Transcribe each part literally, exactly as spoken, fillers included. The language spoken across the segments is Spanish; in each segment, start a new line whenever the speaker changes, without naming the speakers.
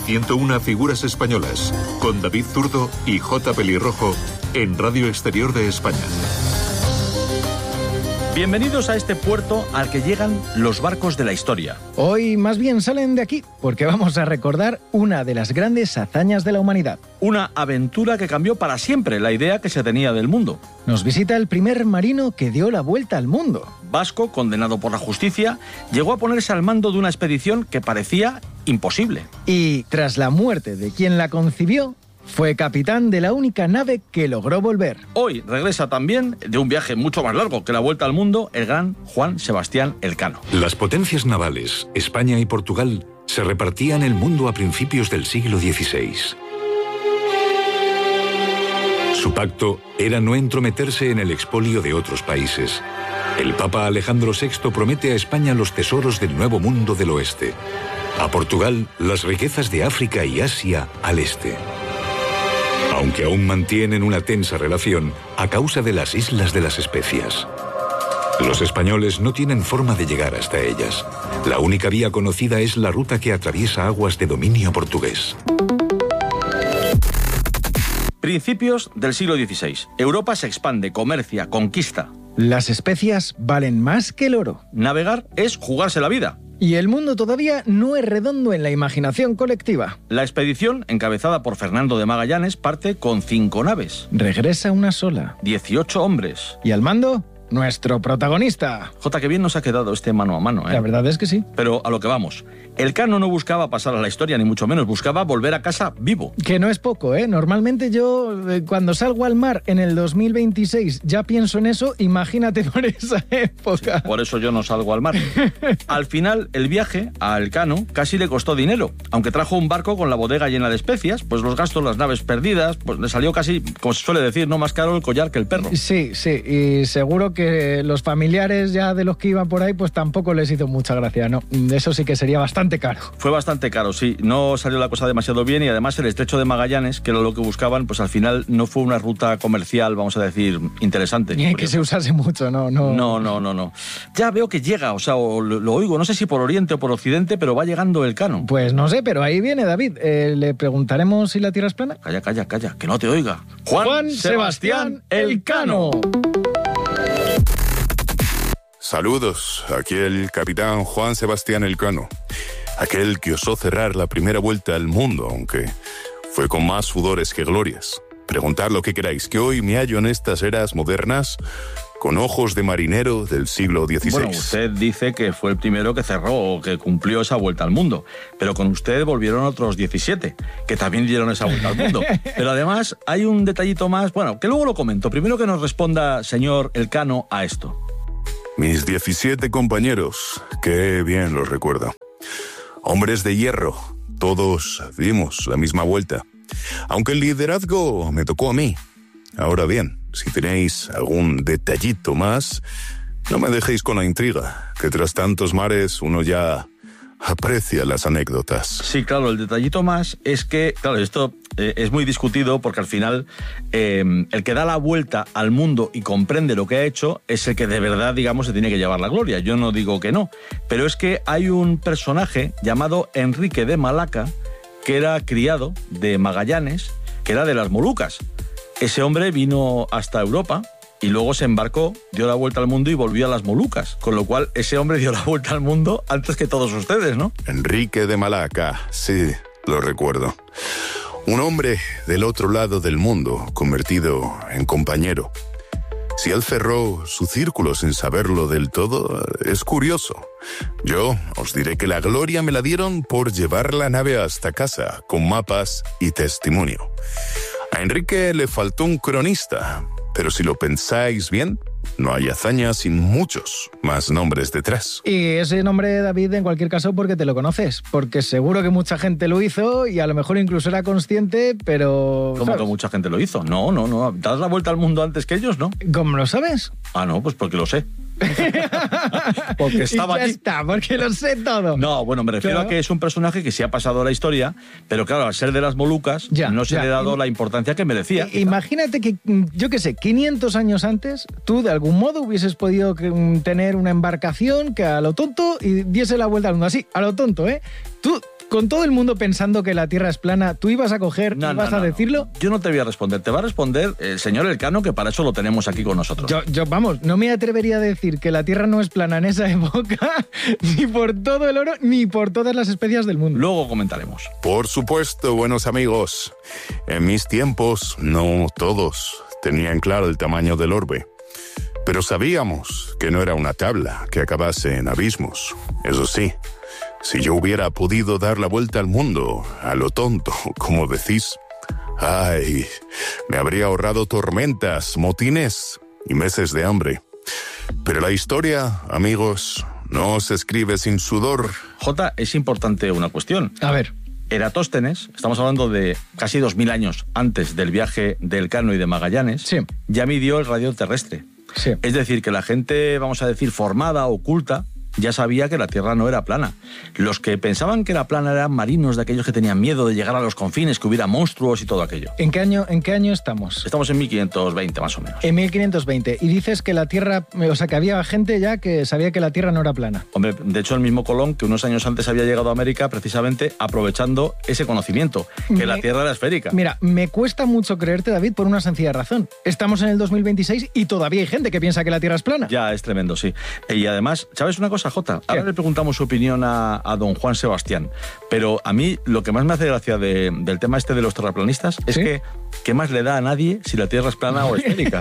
ciento una figuras españolas, con David Zurdo y J. Pelirrojo, en Radio Exterior de España.
Bienvenidos a este puerto al que llegan los barcos de la historia.
Hoy más bien salen de aquí, porque vamos a recordar una de las grandes hazañas de la humanidad.
Una aventura que cambió para siempre la idea que se tenía del mundo.
Nos visita el primer marino que dio la vuelta al mundo.
Vasco, condenado por la justicia, llegó a ponerse al mando de una expedición que parecía imposible.
Y tras la muerte de quien la concibió, fue capitán de la única nave que logró volver.
Hoy regresa también de un viaje mucho más largo que la vuelta al mundo el gran Juan Sebastián Elcano.
Las potencias navales, España y Portugal, se repartían el mundo a principios del siglo dieciséis. Su pacto era no entrometerse en el expolio de otros países. El Papa Alejandro sexto promete a España los tesoros del Nuevo Mundo del Oeste. A Portugal, las riquezas de África y Asia al este. Aunque aún mantienen una tensa relación a causa de las Islas de las Especias. Los españoles no tienen forma de llegar hasta ellas. La única vía conocida es la ruta que atraviesa aguas de dominio portugués.
Principios del siglo dieciséis. Europa se expande, comercia, conquista.
Las especias valen más que el oro.
Navegar es jugarse la vida.
Y el mundo todavía no es redondo en la imaginación colectiva.
La expedición, encabezada por Fernando de Magallanes, parte con cinco naves.
Regresa una sola.
dieciocho hombres.
¿Y al mando? Nuestro protagonista.
Jota, qué bien nos ha quedado este mano a mano, ¿eh?
La verdad es que sí.
Pero a lo que vamos. Elcano no buscaba pasar a la historia, ni mucho menos. Buscaba volver a casa vivo.
Que no es poco, ¿eh? Normalmente yo, eh, cuando salgo al mar en el dos mil veintiséis, ya pienso en eso. Imagínate por esa época.
Sí, por eso yo no salgo al mar. Al final, el viaje a Elcano casi le costó dinero. Aunque trajo un barco con la bodega llena de especias, pues los gastos, las naves perdidas, pues le salió casi, como se suele decir, no más caro el collar que el perro.
Sí, sí. Y seguro que que los familiares ya de los que iban por ahí, pues tampoco les hizo mucha gracia, ¿no? Eso sí que sería bastante caro.
Fue bastante caro, sí. No salió la cosa demasiado bien y además el estrecho de Magallanes, que era lo que buscaban, pues al final no fue una ruta comercial, vamos a decir, interesante.
Ni que se usase mucho, ¿no? No,
no, no, no. no. Ya veo que llega, o sea, o lo, lo oigo, no sé si por oriente o por occidente, pero va llegando Elcano.
Pues no sé, pero ahí viene David. Eh, ¿Le preguntaremos si la tierra es plana?
Calla, calla, calla, que no te oiga. Juan,
Juan Sebastián Elcano.
Saludos, aquí el capitán Juan Sebastián Elcano, aquel que osó cerrar la primera vuelta al mundo, aunque fue con más sudores que glorias. Preguntad lo que queráis, que hoy me hallo en estas eras modernas con ojos de marinero del siglo dieciséis.
Bueno, usted dice que fue el primero que cerró o que cumplió esa vuelta al mundo, pero con usted volvieron otros diecisiete, que también dieron esa vuelta al mundo. Pero además hay un detallito más, bueno, que luego lo comento. Primero que nos responda, señor Elcano, a esto.
Mis diecisiete compañeros, qué bien los recuerdo. Hombres de hierro, todos dimos la misma vuelta. Aunque el liderazgo me tocó a mí. Ahora bien, si tenéis algún detallito más, no me dejéis con la intriga, que tras tantos mares uno ya aprecia las anécdotas.
Sí, claro, el detallito más es que, claro, esto eh, es muy discutido porque al final eh, el que da la vuelta al mundo y comprende lo que ha hecho es el que de verdad, digamos, se tiene que llevar la gloria. Yo no digo que no, pero es que hay un personaje llamado Enrique de Malaca que era criado de Magallanes, que era de las Molucas. Ese hombre vino hasta Europa y luego se embarcó, dio la vuelta al mundo y volvió a las Molucas. Con lo cual, ese hombre dio la vuelta al mundo antes que todos ustedes, ¿no?
Enrique de Malaca, sí, lo recuerdo. Un hombre del otro lado del mundo, convertido en compañero. Si él cerró su círculo sin saberlo del todo, es curioso. Yo os diré que la gloria me la dieron por llevar la nave hasta casa, con mapas y testimonio. A Enrique le faltó un cronista, pero si lo pensáis bien, no hay hazaña sin muchos más nombres detrás.
Y ese nombre, David, en cualquier caso, porque te lo conoces. Porque seguro que mucha gente lo hizo y a lo mejor incluso era consciente, pero...
¿Cómo que mucha gente lo hizo? No, no, no. Das la vuelta al mundo antes que ellos, ¿no?
¿Cómo lo sabes?
Ah, no, pues porque lo sé. Porque estaba
y ya
aquí.
está, porque lo sé todo.
No, bueno, me refiero
Claro.
a que es un personaje que sí ha pasado a la historia, pero claro, al ser de las Molucas,
Ya,
no se
ya.
le ha dado
Y-
la importancia que merecía.
I- Imagínate que, yo qué sé, quinientos años antes, tú de algún modo hubieses podido mm, tener una embarcación que a lo tonto y diese la vuelta al mundo. Así, a lo tonto, ¿eh? Tú, con todo el mundo pensando que la Tierra es plana, ¿tú ibas a coger
No,
y
no,
vas
no,
a
no.
decirlo?
Yo no te voy a responder, te va a responder el señor Elcano, que para eso lo tenemos aquí con nosotros.
Yo, yo, vamos, no me atrevería a decir que la Tierra no es plana en esa época, ni por todo el oro, ni por todas las especias del mundo.
Luego comentaremos.
Por supuesto, buenos amigos. En mis tiempos, no todos tenían claro el tamaño del orbe. Pero sabíamos que no era una tabla que acabase en abismos. Eso sí, si yo hubiera podido dar la vuelta al mundo, a lo tonto, como decís, ay, me habría ahorrado tormentas, motines y meses de hambre. Pero la historia, amigos, no se escribe sin sudor.
Jota, es importante una cuestión.
A ver,
Eratóstenes, estamos hablando de casi dos mil años antes del viaje de Elcano y de Magallanes,
Sí.
ya midió el radio terrestre.
sí.
Es decir, que la gente, vamos a decir, formada o culta, ya sabía que la Tierra no era plana. Los que pensaban que era plana eran marinos, de aquellos que tenían miedo de llegar a los confines, que hubiera monstruos y todo aquello.
¿En qué año, en qué año estamos?
Estamos en mil quinientos veinte, más o menos.
En mil quinientos veinte. Y dices que la Tierra, o sea, que había gente ya que sabía que la Tierra no era plana.
Hombre, de hecho, el mismo Colón, que unos años antes había llegado a América, precisamente aprovechando ese conocimiento, que
Me-
la Tierra era esférica.
Mira, me cuesta mucho creerte, David, por una sencilla razón. Estamos en el dos mil veintiséis y todavía hay gente que piensa que la Tierra es plana.
Ya, es tremendo, sí. Y además, ¿sabes una cosa, Jota? Ahora
¿Qué?
le preguntamos su opinión a, a don Juan Sebastián, pero a mí lo que más me hace gracia de- del tema este de los terraplanistas es
¿Sí?
que ¿qué más le da a nadie si la Tierra es plana o esférica?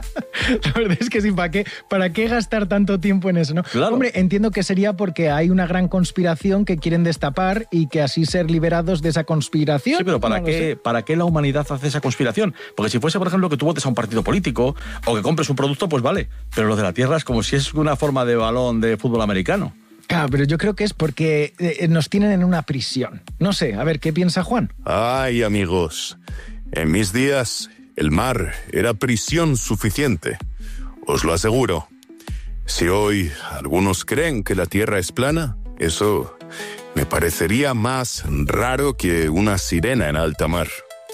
La verdad es que sí, ¿para qué, ¿para qué gastar tanto tiempo en eso, no?
Claro.
Hombre, entiendo que sería porque hay una gran conspiración que quieren destapar y que así ser liberados de esa conspiración.
Sí, pero ¿para
No lo
qué,
sé.
¿para qué la humanidad hace esa conspiración? Porque si fuese, por ejemplo, que tú votes a un partido político o que compres un producto, pues vale. Pero lo de la Tierra es como si es una forma de balón de fútbol americano.
Claro, pero yo creo que es porque eh, nos tienen en una prisión. No sé, a ver, ¿qué piensa Juan?
Ay, amigos, en mis días el mar era prisión suficiente, os lo aseguro. Si hoy algunos creen que la Tierra es plana, eso me parecería más raro que una sirena en alta mar.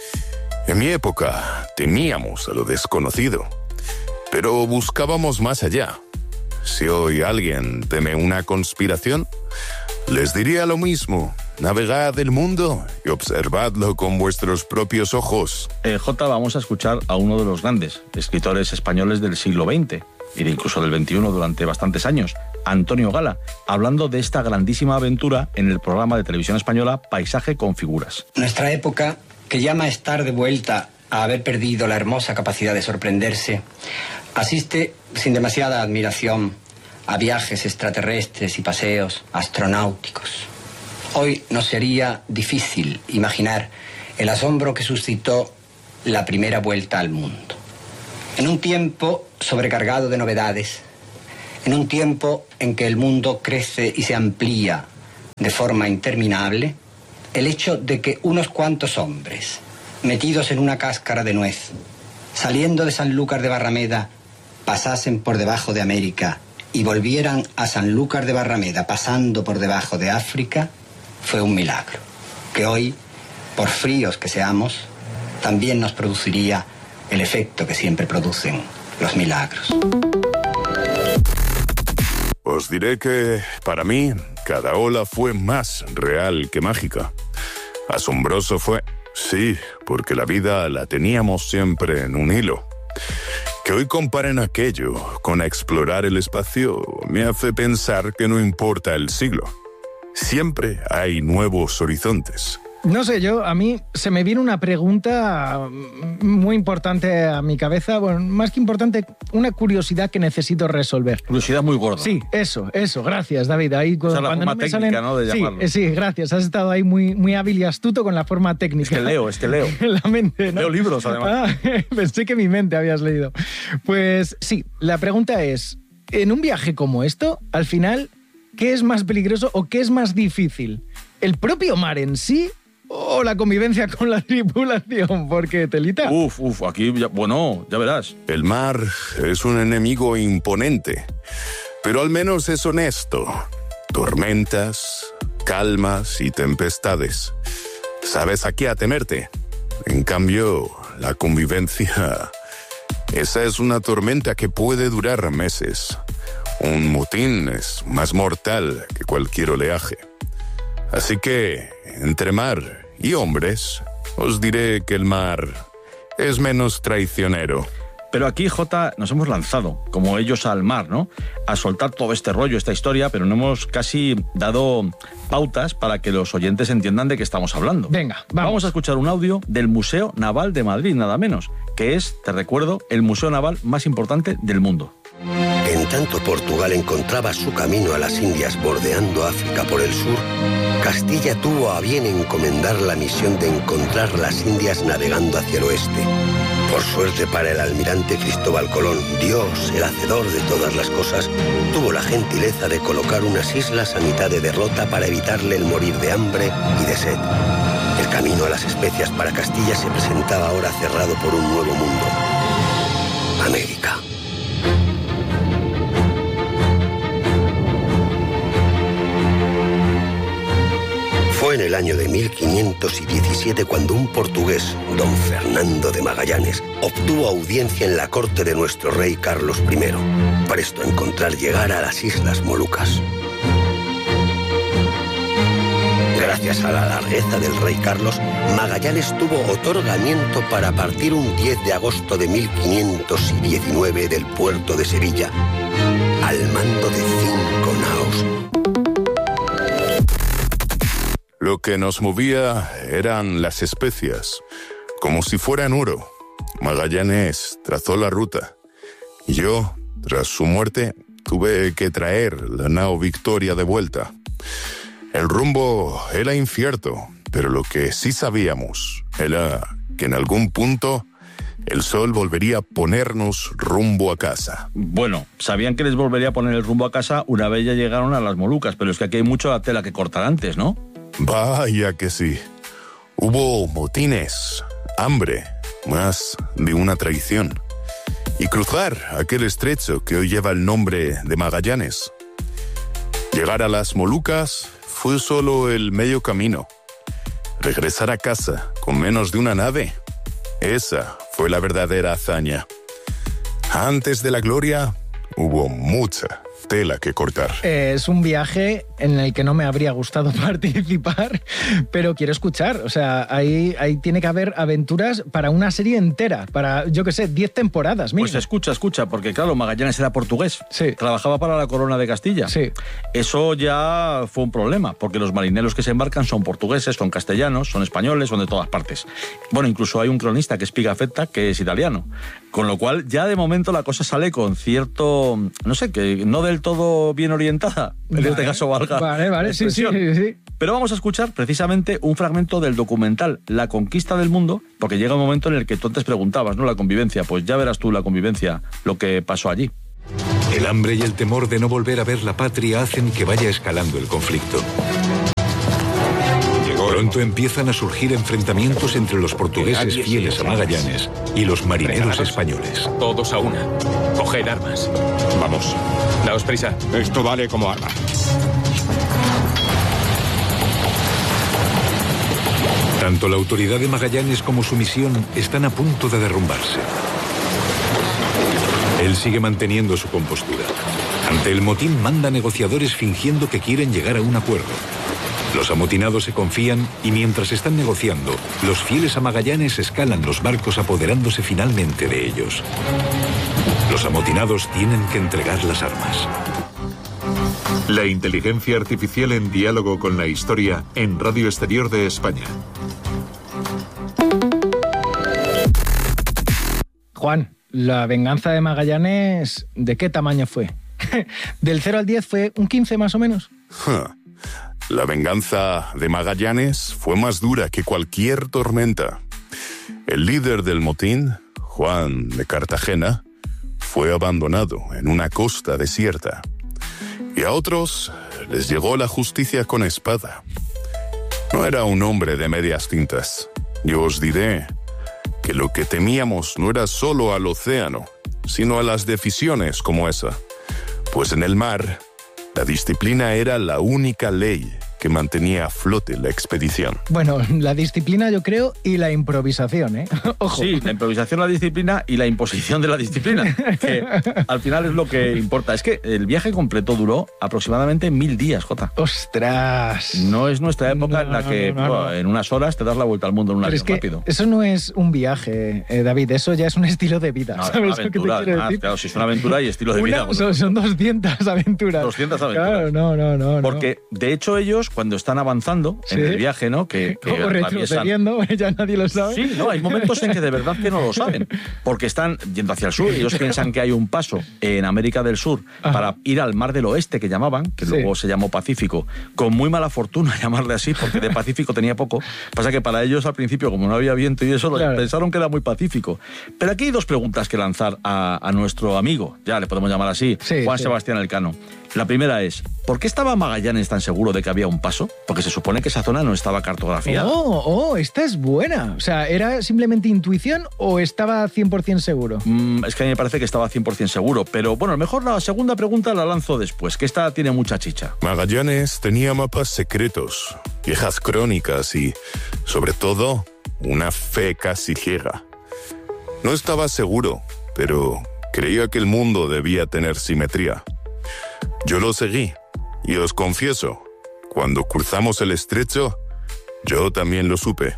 En mi época temíamos a lo desconocido, pero buscábamos más allá. Si hoy alguien teme una conspiración, les diría lo mismo. Navegad el mundo y observadlo con vuestros propios ojos.
Eh, Jota, vamos a escuchar a uno de los grandes escritores españoles del siglo veinte y de incluso del veintiuno durante bastantes años, Antonio Gala, hablando de esta grandísima aventura en el programa de televisión española Paisaje con figuras.
Nuestra época, que llama a estar de vuelta a haber perdido la hermosa capacidad de sorprenderse, asiste sin demasiada admiración a viajes extraterrestres y paseos astronáuticos. Hoy nos sería difícil imaginar el asombro que suscitó la primera vuelta al mundo. En un tiempo sobrecargado de novedades, en un tiempo en que el mundo crece y se amplía de forma interminable, el hecho de que unos cuantos hombres, metidos en una cáscara de nuez, saliendo de Sanlúcar de Barrameda, pasasen por debajo de América y volvieran a Sanlúcar de Barrameda pasando por debajo de África, fue un milagro, que hoy, por fríos que seamos, también nos produciría el efecto que siempre producen los milagros.
Os diré que, para mí, cada ola fue más real que mágica. Asombroso fue, sí, porque la vida la teníamos siempre en un hilo. Que hoy comparen aquello con explorar el espacio me hace pensar que no importa el siglo. Siempre hay nuevos horizontes.
No sé, yo, a mí se me viene una pregunta muy importante a mi cabeza, bueno, más que importante, una curiosidad que necesito resolver.
Curiosidad muy gorda.
Sí, eso, eso, gracias, David. Ahí,
Esa es la forma
no me
técnica, ¿no?, de
sí,
llamarlo.
eh, sí, gracias, has estado ahí muy, muy hábil y astuto con la forma técnica.
Es que leo, es que leo.
En la mente, ¿no?
Leo libros, además.
Ah, pensé que mi mente habías leído. Pues sí, la pregunta es, en un viaje como esto, al final, ¿qué es más peligroso o qué es más difícil? ¿El propio mar en sí o la convivencia con la tripulación? Porque telita.
Uf, uf, aquí, ya, bueno, ya verás.
El mar es un enemigo imponente, pero al menos es honesto. Tormentas, calmas y tempestades. Sabes a qué atenerte. En cambio, la convivencia... Esa es una tormenta que puede durar meses. Un motín es más mortal que cualquier oleaje. Así que, entre mar y hombres, os diré que el mar es menos traicionero.
Pero aquí, Jota, nos hemos lanzado, como ellos al mar, ¿no? A soltar todo este rollo, esta historia, pero no hemos casi dado pautas para que los oyentes entiendan de qué estamos hablando.
Venga, vamos.
Vamos a escuchar un audio del Museo Naval de Madrid, nada menos, que es, te recuerdo, el museo naval más importante del mundo.
En tanto Portugal encontraba su camino a las Indias bordeando África por el sur, Castilla tuvo a bien encomendar la misión de encontrar las Indias navegando hacia el oeste. Por suerte para el almirante Cristóbal Colón, Dios, el hacedor de todas las cosas, tuvo la gentileza de colocar unas islas a mitad de derrota para evitarle el morir de hambre y de sed. El camino a las especias para Castilla se presentaba ahora cerrado por un nuevo mundo. América. Fue en el año de mil quinientos diecisiete cuando un portugués, don Fernando de Magallanes, obtuvo audiencia en la corte de nuestro rey Carlos primero, presto a encontrar llegar a las Islas Molucas. Gracias a la largueza del rey Carlos, Magallanes tuvo otorgamiento para partir un diez de agosto de mil quinientos diecinueve del puerto de Sevilla, al mando de cinco naos.
Lo que nos movía eran las especias, como si fueran oro. Magallanes trazó la ruta, y yo, tras su muerte, tuve que traer la nao Victoria de vuelta. El rumbo era incierto, pero lo que sí sabíamos era que en algún punto el sol volvería a ponernos rumbo a casa.
Bueno, sabían que les volvería a poner el rumbo a casa una vez ya llegaron a las Molucas, pero es que aquí hay mucha tela que cortar antes, ¿no?
Vaya que sí. Hubo motines, hambre, más de una traición. Y cruzar aquel estrecho que hoy lleva el nombre de Magallanes. Llegar a las Molucas fue solo el medio camino. Regresar a casa con menos de una nave, esa fue la verdadera hazaña. Antes de la gloria, hubo mucha tela que cortar.
Eh, es un viaje en el que no me habría gustado participar, pero quiero escuchar. O sea, ahí, ahí tiene que haber aventuras para una serie entera, para, yo qué sé, diez temporadas mínimo.
Pues escucha, escucha, porque claro, Magallanes era portugués.
Sí.
Trabajaba para la corona de Castilla.
Sí.
Eso ya fue un problema, porque los marineros que se embarcan son portugueses, son castellanos, son españoles, son de todas partes. Bueno, incluso hay un cronista que es Pigafetta, que es italiano. Con lo cual, ya de momento la cosa sale con cierto, no sé, que no del todo bien orientada. En
Vale,
este caso valga.
Vale, vale,
la
sí, sí,
expresión.
sí, sí.
Pero vamos a escuchar precisamente un fragmento del documental La conquista del mundo, porque llega un momento en el que tú antes preguntabas, ¿no? La convivencia, pues ya verás tú la convivencia, lo que pasó allí.
El hambre y el temor de no volver a ver la patria hacen que vaya escalando el conflicto. Pronto empiezan a surgir enfrentamientos entre los portugueses fieles a Magallanes y los marineros españoles.
Todos a una. Coged armas.
Vamos.
Daos prisa.
Esto vale como arma.
Tanto la autoridad de Magallanes como su misión están a punto de derrumbarse. Él sigue manteniendo su compostura. Ante el motín manda negociadores fingiendo que quieren llegar a un acuerdo. Los amotinados se confían y mientras están negociando, los fieles a Magallanes escalan los barcos apoderándose finalmente de ellos. Los amotinados tienen que entregar las armas.
La inteligencia artificial en diálogo con la historia en Radio Exterior de España.
Juan, la venganza de Magallanes, ¿de qué tamaño fue? ¿Del cero al diez fue un quince más o menos?
La venganza de Magallanes fue más dura que cualquier tormenta. El líder del motín, Juan de Cartagena, fue abandonado en una costa desierta. Y a otros les llegó la justicia con espada. No era un hombre de medias tintas. Yo os diré que lo que temíamos no era solo al océano, sino a las decisiones como esa. Pues en el mar, la disciplina era la única ley que mantenía a flote la expedición.
Bueno, la disciplina yo creo y la improvisación, ¿eh? Ojo.
Sí, la improvisación, la disciplina y la imposición de la disciplina, que al final es lo que importa. Es que el viaje completo duró aproximadamente mil días, Jota.
¡Ostras!
No es nuestra época
no,
en la que
no, no, no.
Buah, en unas horas te das la vuelta al mundo en un
Pero
avión
es que
rápido.
eso no es un viaje, eh, David, eso ya es un estilo de vida.
No, es
¿Sabes
una
lo que te
aventura,
quiero
además,
decir?
claro, si es una aventura y estilo de
Una-
vida. Bueno,
son, son doscientas aventuras.
doscientas aventuras.
Claro, no, no, no.
Porque, de hecho, ellos, cuando están avanzando
Sí.
en el viaje, ¿no? Que, que
O
atraviesan...
retrocediendo, ya nadie lo sabe.
Sí, no, hay momentos en que de verdad que no lo saben, porque están yendo hacia el sur y ellos piensan que hay un paso en América del Sur
Ajá.
para ir al Mar del Oeste, que llamaban, que
Sí.
luego se llamó Pacífico, con muy mala fortuna llamarle así, porque de Pacífico tenía poco. Pasa que para ellos al principio, como no había viento y eso, lo-
Claro.
pensaron que era muy pacífico. Pero aquí hay dos preguntas que lanzar a, a nuestro amigo, ya le podemos llamar así,
Sí,
Juan
sí.
Sebastián Elcano. La primera es, ¿por qué estaba Magallanes tan seguro de que había un paso? Porque se supone que esa zona no estaba cartografiada.
Oh, oh, esta es buena. O sea, ¿era simplemente intuición o estaba cien por ciento seguro?
Mm, es que a mí me parece que estaba cien por ciento seguro, pero bueno, mejor la segunda pregunta la lanzo después, que esta tiene mucha chicha.
Magallanes tenía mapas secretos, viejas crónicas y, sobre todo, una fe casi ciega. No estaba seguro, pero creía que el mundo debía tener simetría. Yo lo seguí, y os confieso, cuando cruzamos el estrecho, yo también lo supe.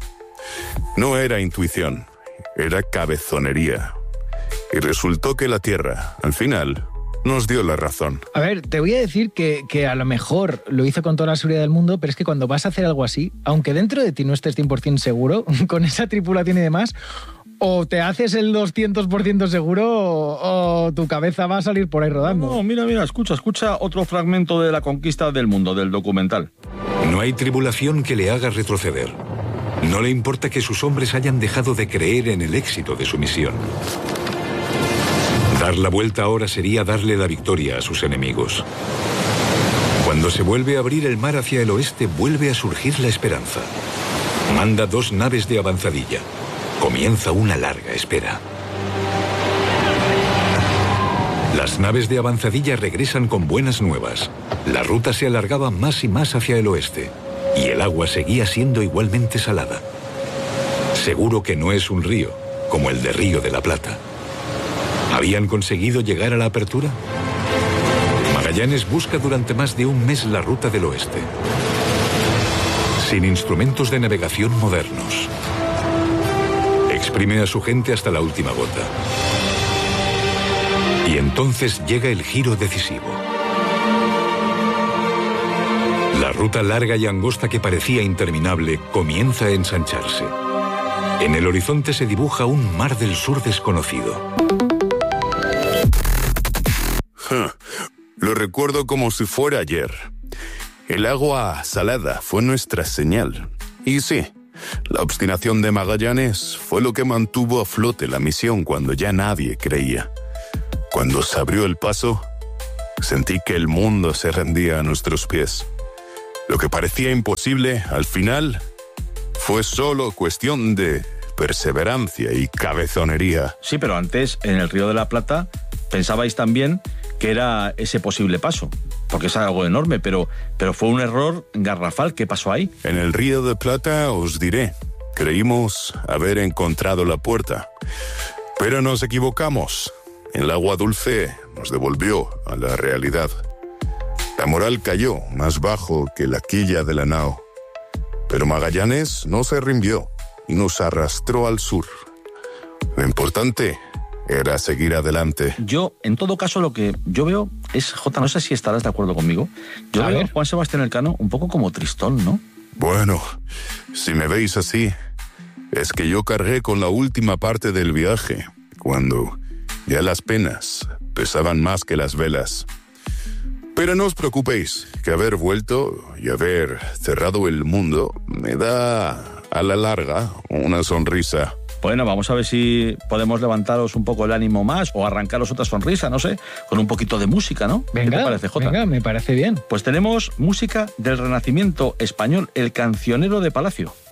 No era intuición, era cabezonería. Y resultó que la Tierra, al final, nos dio la razón.
A ver, te voy a decir que, que a lo mejor lo hizo con toda la seguridad del mundo, pero es que cuando vas a hacer algo así, aunque dentro de ti no estés cien por ciento seguro, con esa tripulación y demás, o te haces el doscientos por ciento seguro o, o tu cabeza va a salir por ahí rodando.
No, mira, mira, escucha, escucha otro fragmento de la conquista del mundo, del documental.
No hay tribulación que le haga retroceder. No le importa que sus hombres hayan dejado de creer en el éxito de su misión. Dar la vuelta ahora sería darle la victoria a sus enemigos. Cuando se vuelve a abrir el mar hacia el oeste, vuelve a surgir la esperanza. Manda dos naves de avanzadilla. Comienza una larga espera. Las naves de avanzadilla regresan con buenas nuevas. La ruta se alargaba más y más hacia el oeste, y el agua seguía siendo igualmente salada. Seguro que no es un río, como el de Río de la Plata. ¿Habían conseguido llegar a la apertura? Magallanes busca durante más de un mes la ruta del oeste. Sin instrumentos de navegación modernos. Exprime a su gente hasta la última gota. Y entonces llega el giro decisivo. La ruta larga y angosta que parecía interminable comienza a ensancharse. En el horizonte se dibuja un mar del sur desconocido.
Lo recuerdo como si fuera ayer. El agua salada fue nuestra señal. Y sí, la obstinación de Magallanes fue lo que mantuvo a flote la misión cuando ya nadie creía. Cuando se abrió el paso, sentí que el mundo se rendía a nuestros pies. Lo que parecía imposible, al final, fue solo cuestión de perseverancia y cabezonería.
Sí, pero antes, en el Río de la Plata, pensabais también que era ese posible paso, porque es algo enorme, pero, pero fue un error garrafal. ¿Qué pasó ahí?
En el Río de Plata, os diré, creímos haber encontrado la puerta, pero nos equivocamos. El agua dulce nos devolvió a la realidad. La moral cayó más bajo que la quilla de la nao. Pero Magallanes no se rindió y nos arrastró al sur. Lo importante era seguir adelante.
Yo, en todo caso, lo que yo veo es, Jota, no sé si estarás de acuerdo conmigo, yo
A
veo
ver.
a Juan Sebastián Elcano un poco como tristón, ¿no?
Bueno, si me veis así, es que yo cargué con la última parte del viaje, cuando ya las penas pesaban más que las velas. Pero no os preocupéis, que haber vuelto y haber cerrado el mundo me da, a la larga, una sonrisa.
Bueno, vamos a ver si podemos levantaros un poco el ánimo más o arrancaros otra sonrisa, no sé, con un poquito de música, ¿no?
Venga,
¿qué te parece, Jota?
Venga, me parece bien.
Pues tenemos música del Renacimiento español, El Cancionero de Palacio.